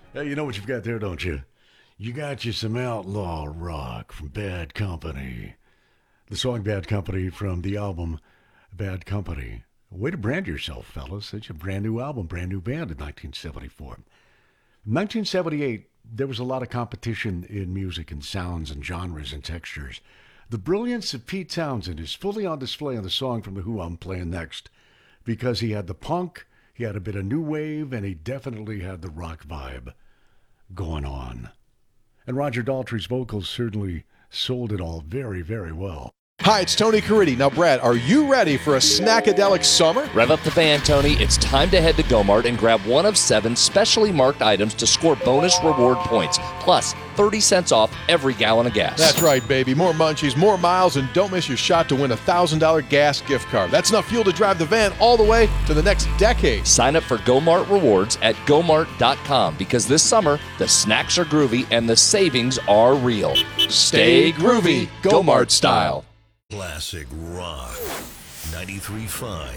Hey, you know what you've got there, don't you? You got you some outlaw rock from Bad Company. The song Bad Company from the album Bad Company. Way to brand yourself, fellas. It's a brand new album, brand new band in 1974. In 1978, there was a lot of competition in music and sounds and genres and textures. The brilliance of Pete Townsend is fully on display on the song from The Who I'm playing next because he had the punk, he had a bit of new wave, and he definitely had the rock vibe going on. And Roger Daltrey's vocals certainly sold it all very, very well. Hi, it's Tony Caridi. Now, Brad, are you ready for a snackadelic summer? Rev up the van, Tony. It's time to head to Gomart and grab one of 7 specially marked items to score bonus reward points, plus 30 cents off every gallon of gas. That's right, baby. More munchies, more miles, and don't miss your shot to win a $1,000 gas gift card. That's enough fuel to drive the van all the way to the next decade. Sign up for Gomart Rewards at Gomart.com because this summer, the snacks are groovy and the savings are real. Stay groovy, Gomart style. Classic Rock 93.5